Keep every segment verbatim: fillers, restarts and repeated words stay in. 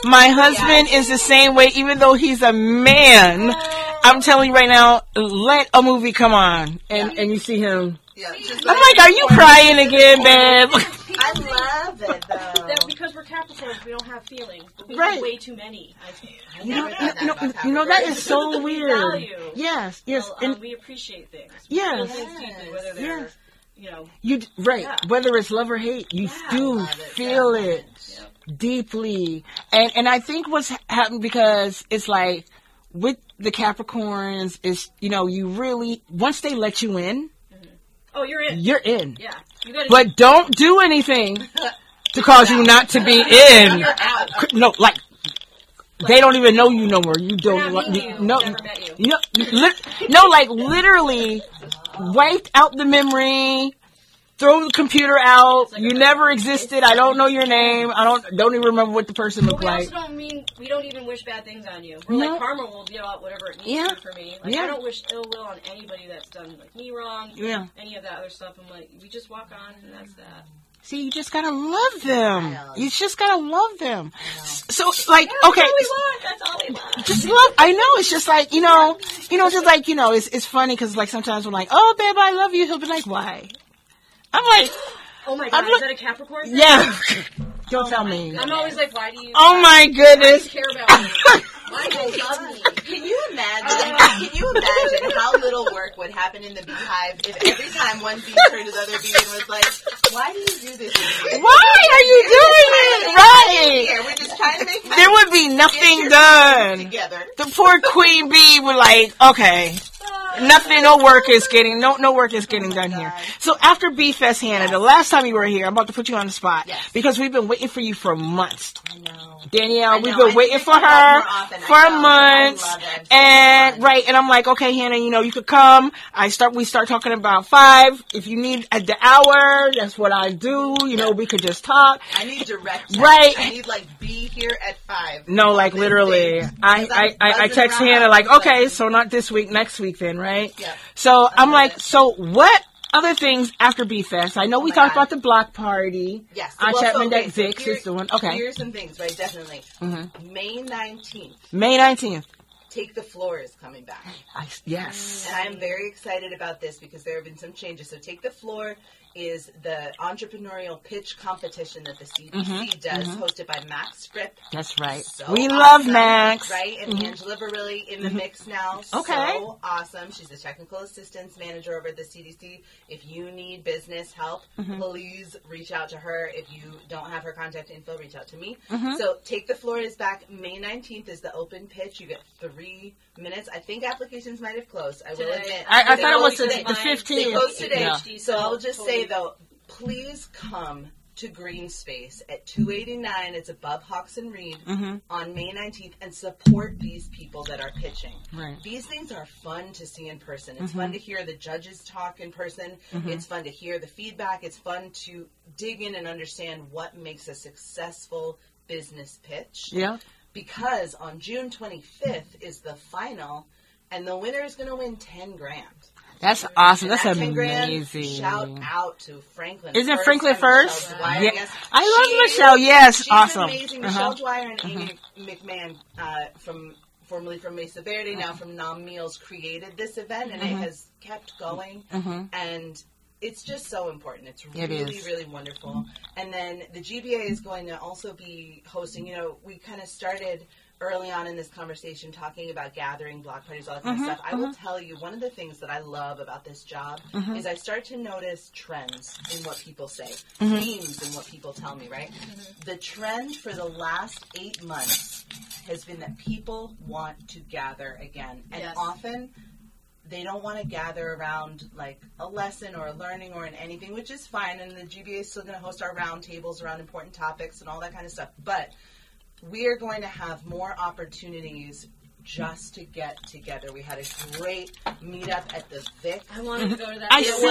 My husband yeah. is the same way, even though he's a man. I'm telling you right now, let a movie come on, and, yeah. and you see him. Yeah, I'm like, are you crying again, babe? I love it, though. That because we're Capricorns, we don't have feelings. But we right. have way too many. I, I you know, no, no, you know that is so weird. Yes, yes. So, um, and we appreciate things. We yes. feel things deeply, whether they're, yes. you know. You, right. Yeah. Whether it's love or hate, you yeah, do it. feel yeah. it yeah. deeply. And, and I think what's happened because it's like, with the Capricorns, is, you know, you really, once they let you in, oh, you're in. You're in. Yeah. You gotta but don't do anything to cause you not to be in. You're out. No, like, they don't even know you no more. You don't. Like, you, you. No, Never met you. you know, li- no, like literally wiped out the memory. Throw the computer out. Like you never existed. I don't know your name. I don't don't even remember what the person looked like. We also don't mean we don't even wish bad things on you. We're no. like karma will deal out whatever it needs yeah. to for me. Like yeah. I don't wish ill will on anybody that's done like me wrong. Yeah. Any of that other stuff. I'm like, we just walk on and that's that. See, you just gotta love them. You just gotta love them. So, like, yeah, okay, that's all we want. That's all we want. Just love. I know. It's just like you know, you know, just like you know, it's it's funny because like sometimes we're like, oh, babe, I love you. He'll be like, why? I'm like. Oh my god, is that a Capricorn thing? Yeah. Don't tell me. I'm always like, why do you... Oh my goodness. Why do you care about me? Why do you love me? Can you imagine, can you imagine how little work would happen in the beehive if every time one bee turned to the other bee and was like, why do you do this? Why are you doing it? Right. Here. We're just trying to make there would be nothing done. Together. The poor queen bee would like, okay. Nothing, no work is getting, no no work is getting oh done God. here. So after Bee Fest, Hannah, yes. the last time you were here, I'm about to put you on the spot yes. because we've been waiting for you for months. I know. Danielle, I know. we've been I waiting for her for months, and so right, and I'm like, okay, Hannah, you know, you could come. I start, we start talking about five. If you need at the hour, that's what I do. You know, we could just talk. I need direct. Right. I need like be here at five. No, like literally. I I, I I text Hannah like, okay, so not this week, next week then, right? Yeah. So I'm like, it. so what other things after Bee Fest? I know we oh talked God. about the block party. Yes. On well, Chapman so, okay, Deck so Vix here, is doing. Okay. Here's some things, right? Definitely. Mm-hmm. May nineteenth. May nineteenth. Take the Floor is coming back. I, yes. And I am very excited about this because there have been some changes. So Take the Floor is the entrepreneurial pitch competition that the C D C mm-hmm, does, mm-hmm. hosted by Max Fripp. That's right. So we awesome, love Max. Right? And mm-hmm. Angela Barilli in the mm-hmm. mix now. Okay. So awesome. She's the technical assistance manager over at the C D C. If you need business help, mm-hmm. please reach out to her. If you don't have her contact info, reach out to me. Mm-hmm. So Take the Floor is back. May nineteenth is the open pitch. You get three minutes. I think applications might have closed. I will today. admit. I, I thought it was today. the fifteenth. They closed today. Yeah. So I'll just say, though, please come to Green Space at two eighty-nine. It's above Hawks and Reed mm-hmm. on May nineteenth and support these people that are pitching. Right. These things are fun to see in person. It's mm-hmm. fun to hear the judges talk in person. Mm-hmm. It's fun to hear the feedback. It's fun to dig in and understand what makes a successful business pitch. Yeah. Because on June twenty-fifth is the final, and the winner is going to win ten grand. That's awesome. That's that amazing. Shout out to Franklin. Isn't first Franklin first? Dwyer, yeah. yes. I love she, Michelle. Yes, she's awesome. Amazing. Uh-huh. Michelle Dwyer and uh-huh. Amy McMahon uh, from formerly from Mesa Verde, now from Nom Meals, created this event, and uh-huh. it has kept going. Uh-huh. And it's just so important. It's really, it really wonderful. And then the G B A is going to also be hosting. You know, we kind of started early on in this conversation talking about gathering, block parties, all that kind mm-hmm, of stuff. I mm-hmm. will tell you, one of the things that I love about this job mm-hmm. is I start to notice trends in what people say, mm-hmm. themes in what people tell me, right? Mm-hmm. The trend for the last eight months has been that people want to gather again. And yes. often they don't want to gather around like a lesson or a learning or in anything, which is fine. And the G B A is still going to host our round tables around important topics and all that kind of stuff. But we are going to have more opportunities just to get together. We had a great meetup at the Vic. I wanted to go to that. I seen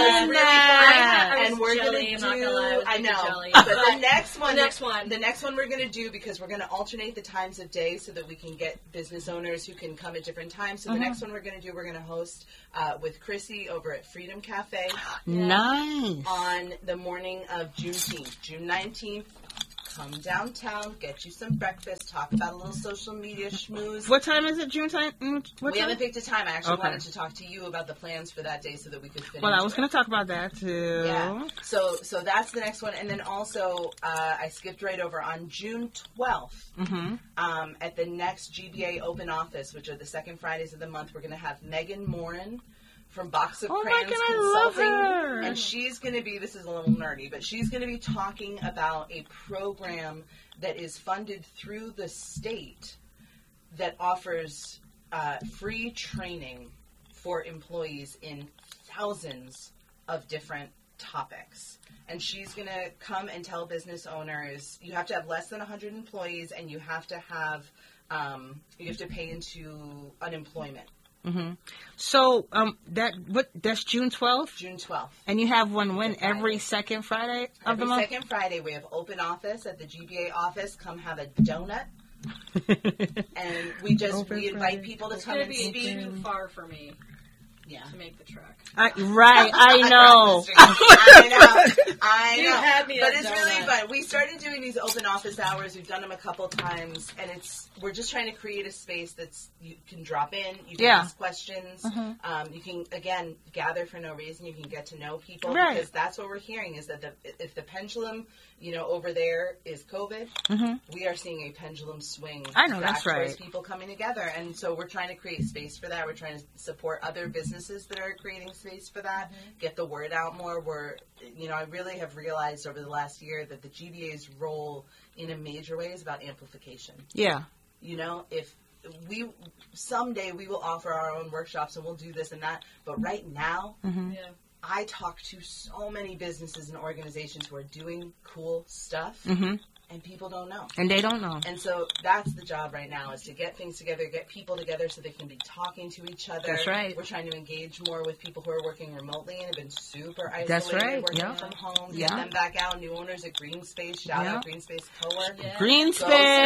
that. Really and we're going to do, I, I know, jelly. but the next one, the next one, the next one we're going to do, because we're going to alternate the times of day so that we can get business owners who can come at different times. So mm-hmm. the next one we're going to do, we're going to host uh, with Chrissy over at Freedom Cafe. Nice. On the morning of Juneteenth, June nineteenth. come downtown, get you some breakfast, talk about a little social media schmooze. What time is it, June time? What we time? haven't picked a time. I actually okay. wanted to talk to you about the plans for that day so that we could finish. Well, I was going to talk about that, too. Yeah. So, so that's the next one. And then also, uh, I skipped right over on June twelfth, mm-hmm. um, at the next G B A open office, which are the second Fridays of the month, we're going to have Megan Morin from Box of oh Crayons my God, Consulting. I love her. And she's going to be, this is a little nerdy, but she's going to be talking about a program that is funded through the state that offers uh, free training for employees in thousands of different topics. And she's going to come and tell business owners, you have to have less than one hundred employees and you have to have, um, you have to pay into unemployment. Mm-hmm. So um, that what that's June twelfth? June twelfth. And you have one when? Every second Friday of Every the month? Every second Friday we have open office at the G B A office. Come have a donut. And we just Open we invite Friday. people to It's come going and to be speak. too far for me Yeah. to make the trek. I, right, I know. I know. I You know. had me But at it's donut. really fun. We started doing these open office hours. We've done them a couple times, and it's we're just trying to create a space that's you can drop in, you can Yeah. ask questions, Mhm. um, you can again gather for no reason. You can get to know people Right. because that's what we're hearing is that the, if the pendulum, you know, over there is COVID, Mm-hmm. we are seeing a pendulum swing. I know, back that's towards right. people coming together, and so we're trying to create space for that. We're trying to support other businesses that are creating space for that. Mm-hmm. Get the word out more. We're, you know, I really have realized over the last year that the G B A's role in a major way is about amplification. Yeah. You know, if we someday we will offer our own workshops and we'll do this and that, but right now, Mm-hmm. Yeah. I talk to so many businesses and organizations who are doing cool stuff, Mm-hmm. and people don't know. And they don't know. And so that's the job right now, is to get things together, get people together so they can be talking to each other. That's right. We're trying to engage more with people who are working remotely and have been super isolated, That's right, working yeah. from home. Yeah. Get them back out. New owners at Green Space. Shout Yeah. out Green Space Co-work. Yeah. Green Go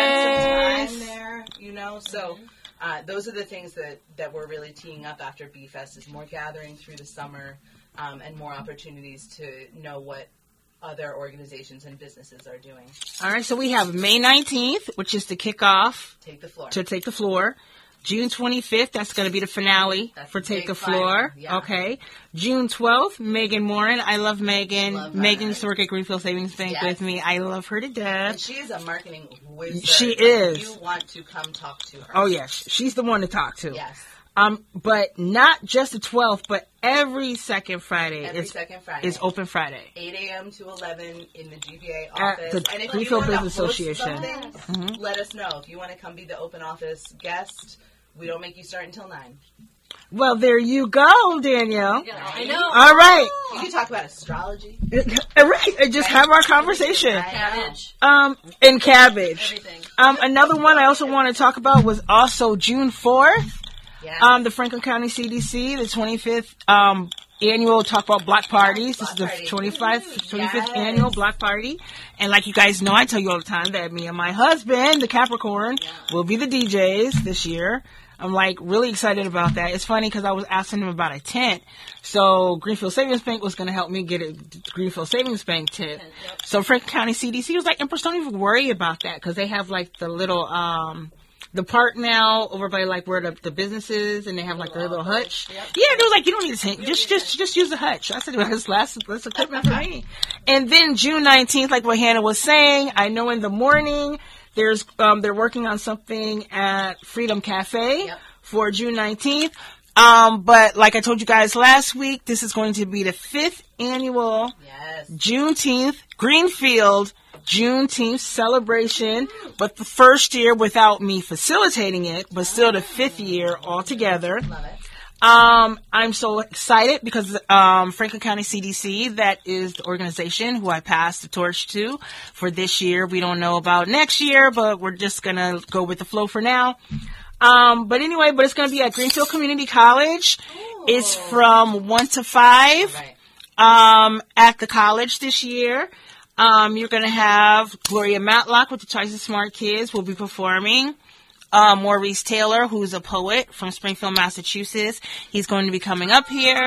spend some space. time there, you know. So Mhm. uh, those are the things that, that we're really teeing up after B-Fest, is more gathering through the summer um, and more opportunities to know what other organizations and businesses are doing. All right, so we have May nineteenth, which is the kickoff Take the floor. to Take the Floor. June twenty-fifth, that's going to be the finale That's for the Take big the Floor. final, yeah. Okay. June twelfth, Megan Morin. I love Megan. Love Megan her. used to work at Greenfield Savings Bank Yes. with me. I love her to And death. she is a marketing wizard. She is. You want to come talk to her. Oh, yes. She's the one to talk to. Yes. Um, but not just the twelfth, but every second Friday Every is, second Friday. is Open Friday. eight a.m. to eleven in the G B A At office. the and if Greenfield you want Business to host Association. something, Mhm. let us know. If you want to come be the open office guest, we don't make you start until nine. Well, there you go, Danielle. Yeah, I know. All right. You can talk about astrology. All right. and Just have our conversation. I know. Cabbage. Um, and cabbage. Everything. Um, another one I also want to talk about was also June fourth. Yeah. Um, the Franklin County C D C, the twenty-fifth um, annual Talk About Block Parties. This is the Block party. twenty-fifth, twenty-fifth Yes. annual Block Party. And like you guys know, I tell you all the time that me and my husband, the Capricorn, Yeah. will be the D Js this year. I'm like really excited about that. It's funny because I was asking him about a tent. So Greenfield Savings Bank was going to help me get a Greenfield Savings Bank tent. Yep. So Franklin County C D C was like, Empress, don't even worry about that because they have like the little, um, the park now over by like where the, the business is, and they have like the little hutch. Yep. Yeah, they was like, you don't need a tent. Just, just, just use the hutch. I said, well, that's last, that's equipment for me. And then June nineteenth, like what Hannah was saying, I know in the morning, there's, um, they're working on something at Freedom Cafe Yep. for June nineteenth. Um, but like I told you guys last week, this is going to be the fifth annual Yes. Juneteenth Greenfield Juneteenth celebration, but the first year without me facilitating it, but still the fifth year altogether. Love it. Um, I'm so excited because um, Franklin County C D C, that is the organization who I passed the torch to for this year. We don't know about next year, but we're just going to go with the flow for now. Um, but anyway, but it's going to be at Greenfield Community College. Ooh. It's from one to five Right. um, at the college this year. Um, you're going to have Gloria Matlock with the Choice of Smart Kids will be performing. Uh, Maurice Taylor, who's a poet from Springfield, Massachusetts. He's going to be coming up here.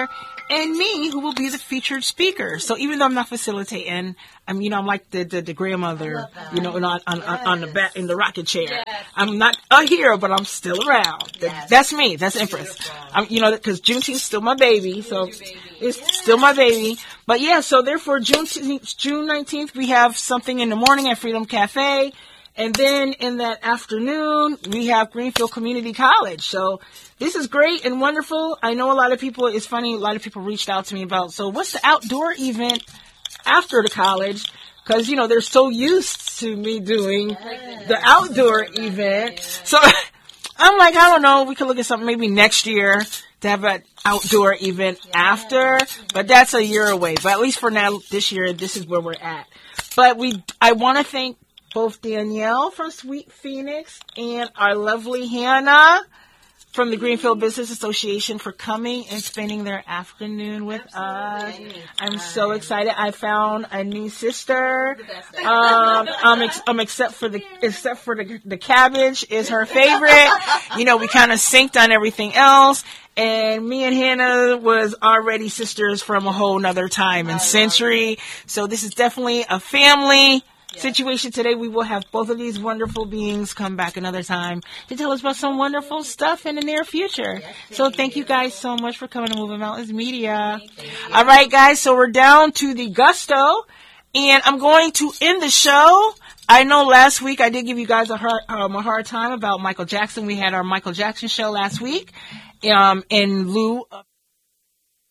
and me, who will be the featured speaker. So even though I'm not facilitating, I'm, you know, I'm like the the, the grandmother, you know, on on, on, yes. on the back in the rocking chair. Yes. I'm not a hero, but I'm still around. Yes. That's me. That's Empress. I'm, you know, because Juneteenth's still my baby, so it's yes. still my baby. But yeah, so therefore, June June nineteenth, we have something in the morning at Freedom Cafe. And then in that afternoon, we have Greenfield Community College. So this is great and wonderful. I know a lot of people, it's funny, a lot of people reached out to me about, so what's the outdoor event after the college? Because, you know, they're so used to me doing yes. the outdoor event. Yes. So I'm like, I don't know, we could look at something maybe next year to have an outdoor event yes. after. But that's a year away. But at least for now, this year, this is where we're at. But we, I want to thank both Danielle from Sweet Phoenix and our lovely Hannah from the Greenfield Business Association for coming and spending their afternoon with Absolutely. us. I'm so excited. I found a new sister. Um, um, ex- um, except for the except for the the cabbage is her favorite. You know, we kind of synced on everything else. And me and Hannah was already sisters from a whole nother time and century. So this is definitely a family situation today. We will have both of these wonderful beings come back another time to tell us about some wonderful stuff in the near future. Yes, thank so thank you. you guys so much for coming to Moving Mountains Media. All right, guys. So we're down to the gusto, and I'm going to end the show. I know last week I did give you guys a hard, um, a hard time about Michael Jackson. We had our Michael Jackson show last week, um, in lieu of